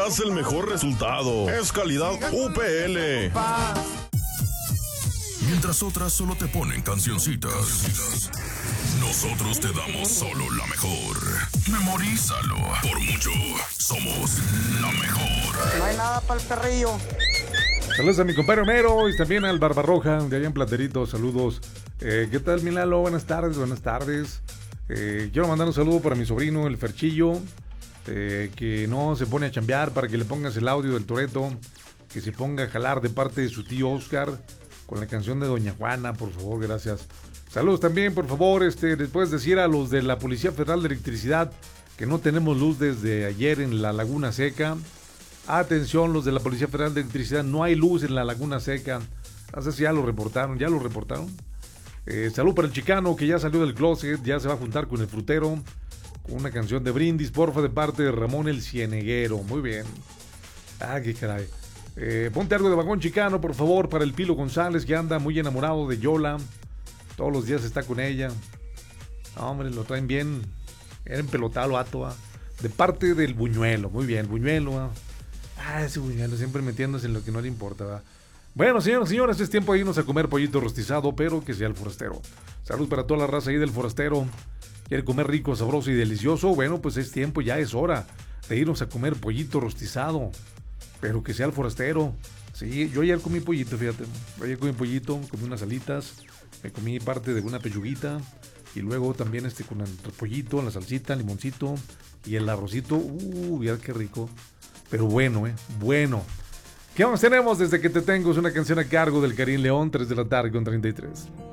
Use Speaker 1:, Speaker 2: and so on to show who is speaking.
Speaker 1: tendrás el mejor resultado. Es calidad UPL.
Speaker 2: Mientras otras solo te ponen cancioncitas, nosotros te damos solo la mejor. Memorízalo. Por mucho, somos la mejor.
Speaker 3: No hay nada para el perrillo.
Speaker 4: Saludos a mi compadre Homero y también al Barbarroja de allá en Platerito. Saludos. ¿Qué tal, mi Lalo? Buenas tardes, buenas tardes. Quiero mandar un saludo para mi sobrino, el Ferchillo, que no se pone a chambear, para que le pongas el audio del Toreto, que se ponga a jalar de parte de su tío Oscar con la canción de Doña Juana, por favor, gracias. Saludos también, por favor, les puedes decir a los de la Policía Federal de Electricidad que no tenemos luz desde ayer en la Laguna Seca. Atención, los de la Policía Federal de Electricidad, no hay luz en la Laguna Seca. No sé si ya lo reportaron, Salud para el Chicano, que ya salió del closet, ya se va a juntar con el Frutero, con una canción de brindis, porfa, de parte de Ramón el Cieneguero. Muy bien. Qué caray. Ponte algo de Vagón Chicano, por favor, para el Pilo González, que anda muy enamorado de Yola. Todos los días está con ella. Hombre, lo traen bien empelotado, vato. De parte del Buñuelo. Muy bien, Buñuelo. Ese Buñuelo siempre metiéndose en lo que no le importa, ¿va? Bueno, señoras y señores, es tiempo de irnos a comer pollito rostizado, pero que sea el forastero. Salud para toda la raza ahí del forastero. ¿Quiere comer rico, sabroso y delicioso? Bueno, pues es tiempo, ya es hora de irnos a comer pollito rostizado, pero que sea el forastero. Sí, yo ayer comí pollito, fíjate. Ayer comí pollito, comí unas alitas, me comí parte de una pechuguita y luego también con el pollito, la salsita, limoncito y el arrocito. Mira qué rico. Pero bueno, bueno. ¿Qué más tenemos desde que te tengo? Es una canción a cargo del Karim León, 3 de la tarde con 33.